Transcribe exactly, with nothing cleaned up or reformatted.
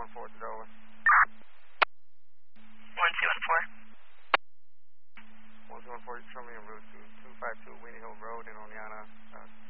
one four to Dover. one two one four. one two one four, show me en route to two five two Winnie Hill Road in Oneana. Uh,